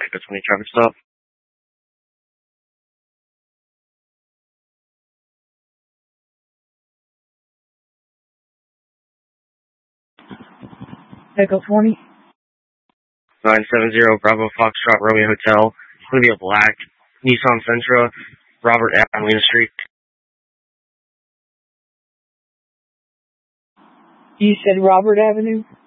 That's when you traffic stop. Echo 20. 970 Bravo Foxtrot Romeo Hotel. It's going to be a black Nissan Sentra, Robert Avenue Street. You said Robert Avenue?